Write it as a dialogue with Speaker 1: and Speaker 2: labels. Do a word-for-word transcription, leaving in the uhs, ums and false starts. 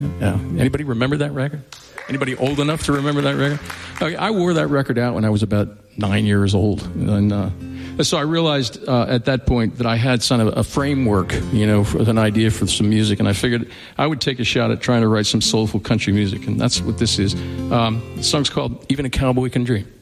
Speaker 1: Yeah. Anybody remember that record? Anybody old enough to remember that record? Okay, I wore that record out when I was about nine years old, and uh, so I realized uh, at that point that I had sort of a framework, you know, with an idea for some music, and I figured I would take a shot at trying to write some soulful country music, and that's what this is. Um, the song's called "Even a Cowboy Can Dream."